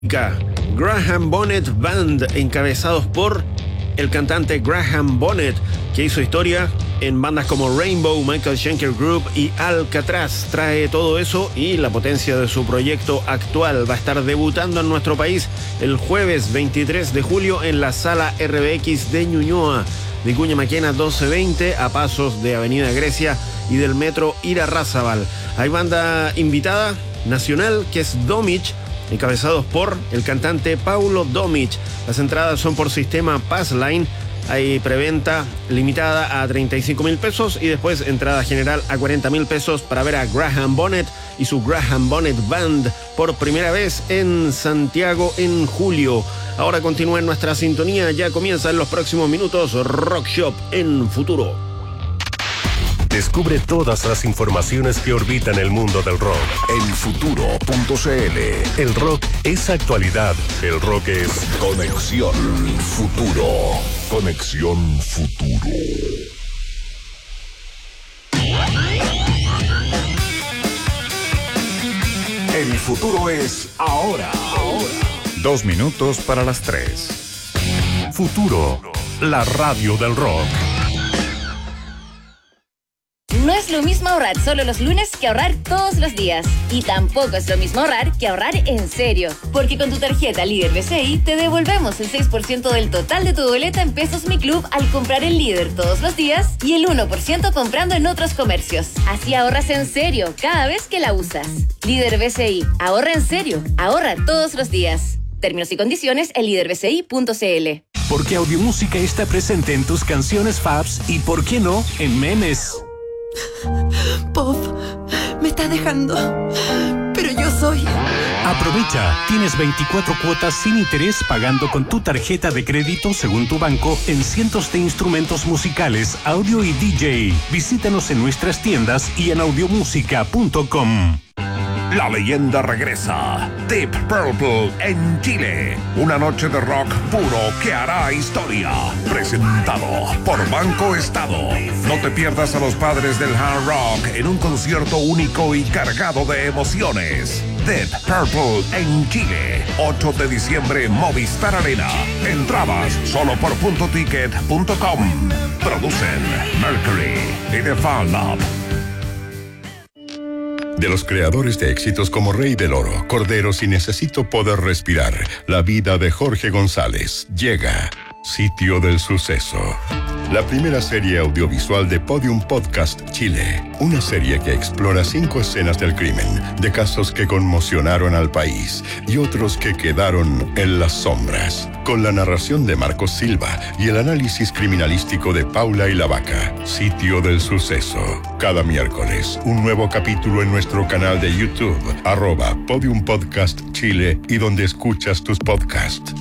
Graham Bonnet Band, encabezados por el cantante Graham Bonnet, que hizo historia en bandas como Rainbow, Michael Schenker Group y Alcatraz. Trae todo eso y la potencia de su proyecto actual. Va a estar debutando en nuestro país el jueves 23 de julio en la Sala RBX de Ñuñoa, Vicuña Maquena 1220, a pasos de Avenida Grecia y del metro Irarrázaval. Hay banda invitada nacional que es Domich, encabezados por el cantante Paulo Domich. Las entradas son por sistema Passline. Hay preventa limitada a 35.000 pesos y después entrada general a 40.000 pesos para ver a Graham Bonnet y su Graham Bonnet Band por primera vez en Santiago en julio. Ahora continúa en nuestra sintonía, ya comienza en los próximos minutos Rock Shop en Futuro. Descubre todas las informaciones que orbitan el mundo del rock en futuro.cl. El rock es actualidad. El rock es Conexión Futuro. Conexión Futuro. El futuro es ahora. 2 minutos para las 3. Futuro, la radio del rock. No es lo mismo ahorrar solo los lunes que ahorrar todos los días. Y tampoco es lo mismo ahorrar que ahorrar en serio. Porque con tu tarjeta Líder BCI te devolvemos el 6% del total de tu boleta en Pesos Mi Club al comprar en Líder todos los días y el 1% comprando en otros comercios. Así ahorras en serio cada vez que la usas. Líder BCI, ahorra en serio, ahorra todos los días. Términos y condiciones en liderbci.cl. Porque Audiomúsica está presente en tus canciones faves y, ¿por qué no?, en memes. Pop, me está dejando, pero yo soy... Aprovecha, tienes 24 cuotas sin interés pagando con tu tarjeta de crédito según tu banco en cientos de instrumentos musicales, audio y DJ. Visítanos en nuestras tiendas y en audiomusica.com. La leyenda regresa. Deep Purple en Chile. Una noche de rock puro que hará historia. Presentado por Banco Estado. No te pierdas a los padres del hard rock en un concierto único y cargado de emociones. Deep Purple en Chile. 8 de diciembre, Movistar Arena. Entradas solo por puntoticket.com. Producen Mercury y The Fan Lab. De los creadores de éxitos como Rey del Oro, Corderos y Necesito Poder Respirar, la vida de Jorge González, llega Sitio del Suceso. La primera serie audiovisual de Podium Podcast Chile. Una serie que explora 5 escenas del crimen, de casos que conmocionaron al país y otros que quedaron en las sombras. Con la narración de Marcos Silva y el análisis criminalístico de Paula y la Vaca. Sitio del Suceso. Cada miércoles, un nuevo capítulo en nuestro canal de YouTube, @Podium Podcast Chile y donde escuchas tus podcasts.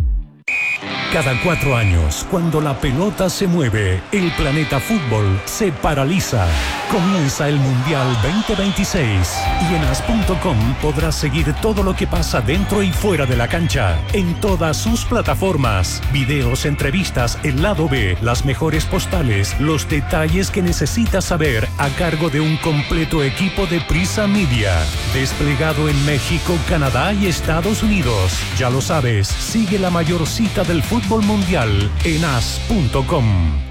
Cada 4 años, cuando la pelota se mueve, el planeta fútbol se paraliza. Comienza el Mundial 2026 y en as.com podrás seguir todo lo que pasa dentro y fuera de la cancha, en todas sus plataformas. Videos, entrevistas, el lado B, las mejores postales, los detalles que necesitas saber a cargo de un completo equipo de Prisa Media. Desplegado en México, Canadá y Estados Unidos. Ya lo sabes, sigue la mayor cita del fútbol mundial en as.com.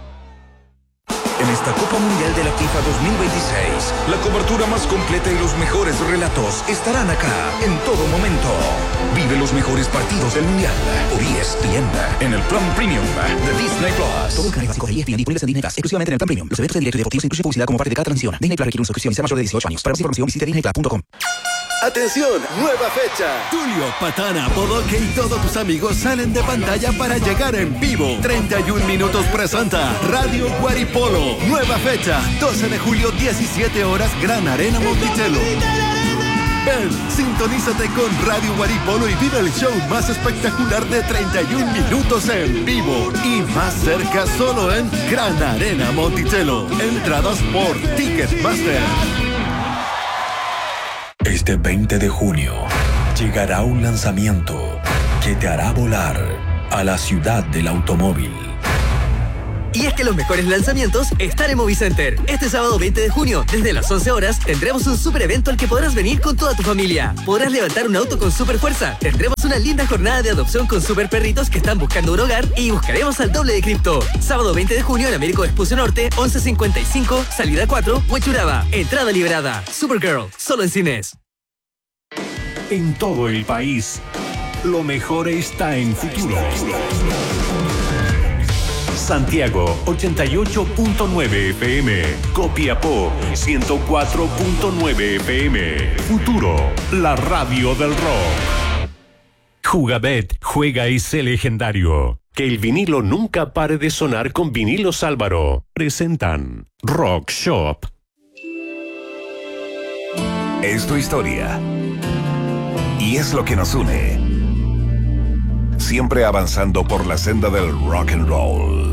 En esta Copa Mundial de la FIFA 2026, la cobertura más completa y los mejores relatos estarán acá en todo momento. Vive los mejores partidos del Mundial por ESPN en el plan premium de Disney Plus. Todo el canal básico de ESPN disponible en Disney Plus, exclusivamente en el plan premium. Los eventos de directo y deportivos incluyen publicidad como parte de cada transmisión. Disney Plus requiere una suscripción y sea mayor de 18 años. Para más información visite disneyplus.com. ¡Atención! ¡Nueva fecha! Tulio, Patana, Bodoque y todos tus amigos salen de pantalla para llegar en vivo. 31 minutos presenta Radio Guaripolo. Nueva fecha, 12 de julio, 17 horas, Gran Arena Monticello. Ven, sintonízate con Radio Guaripolo y vive el show más espectacular de 31 minutos en vivo. Y más cerca solo en Gran Arena Monticello. Entradas por Ticketmaster. Este 20 de junio llegará un lanzamiento que te hará volar a la ciudad del automóvil. Y es que los mejores lanzamientos están en Movicenter. Este sábado 20 de junio, desde las 11 horas, tendremos un super evento al que podrás venir con toda tu familia. Podrás levantar un auto con super fuerza. Tendremos una linda jornada de adopción con super perritos que están buscando un hogar y buscaremos al doble de cripto. Sábado 20 de junio en Américo Vespucio Norte, 1155, salida 4, Huechuraba. Entrada liberada. Supergirl, solo en cines. En todo el país, lo mejor está en Futuro. Santiago 88.9 FM, Copiapó 104.9 FM. Futuro, la radio del rock. Jugabet, juega y sé legendario. Que el vinilo nunca pare de sonar con Vinilos Álvaro. Presentan Rock Shop. Es tu historia. Y es lo que nos une. Siempre avanzando por la senda del rock and roll.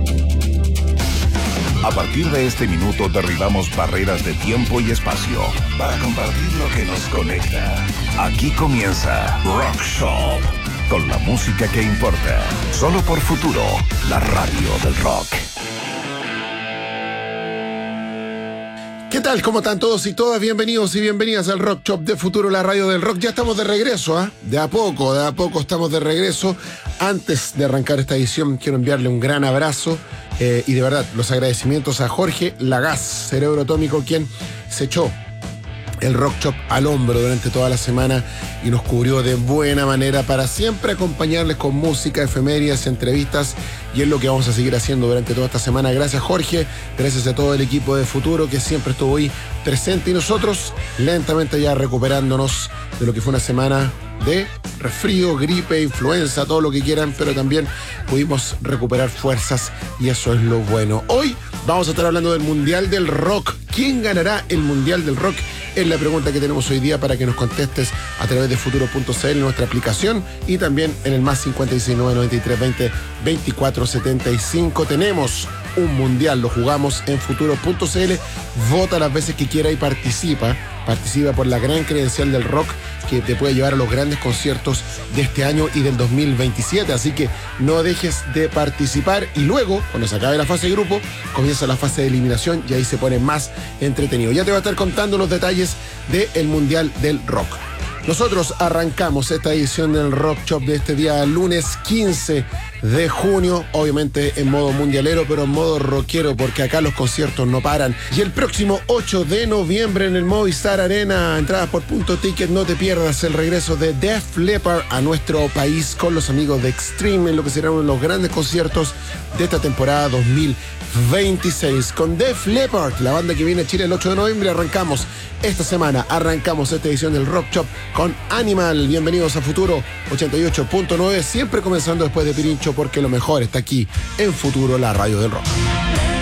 A partir de este minuto derribamos barreras de tiempo y espacio para compartir lo que nos conecta. Aquí comienza Rock Shop, con la música que importa. Solo por Futuro, la radio del rock. ¿Qué tal? ¿Cómo están todos y todas? Bienvenidos y bienvenidas al Rock Shop de Futuro, la radio del rock. Ya estamos de regreso, ¿eh? De a poco estamos de regreso. Antes de arrancar esta edición, quiero enviarle un gran abrazo y de verdad los agradecimientos a Jorge Lagaz, Cerebro Atómico, quien se echó el Rock Shop al hombro durante toda la semana y nos cubrió de buena manera para siempre acompañarles con música, efemérides, entrevistas, y es lo que vamos a seguir haciendo durante toda esta semana. Gracias, Jorge, gracias a todo el equipo de Futuro que siempre estuvo ahí presente, y nosotros lentamente ya recuperándonos de lo que fue una semana de resfrío, gripe, influenza, todo lo que quieran, pero también pudimos recuperar fuerzas y eso es lo bueno. Hoy vamos a estar hablando del Mundial del Rock. ¿Quién ganará el Mundial del Rock? Es la pregunta que tenemos hoy día para que nos contestes a través de futuro.cl, nuestra aplicación, y también en el más 569-9320-2475. Tenemos un mundial, lo jugamos en futuro.cl. Vota las veces que quiera y participa por la gran credencial del rock que te puede llevar a los grandes conciertos de este año y del 2027. Así que no dejes de participar, y luego, cuando se acabe la fase de grupo, comienza la fase de eliminación y ahí se pone más entretenido. Ya te voy a estar contando los detalles del Mundial del Rock. Nosotros arrancamos esta edición del Rock Shop de este día lunes 15 de junio, obviamente en modo mundialero, pero en modo rockero, porque acá los conciertos no paran. Y el próximo 8 de noviembre en el Movistar Arena, entradas por Punto Ticket, no te pierdas el regreso de Def Leppard a nuestro país con los amigos de Extreme, en lo que serán uno de los grandes conciertos de esta temporada 2026. Con Def Leppard, la banda que viene a Chile el 8 de noviembre, arrancamos esta semana, arrancamos esta edición del Rock Shop con Animal. Bienvenidos a Futuro 88.9, siempre comenzando después de Pirincho, porque lo mejor está aquí en Futuro, la radio del rock.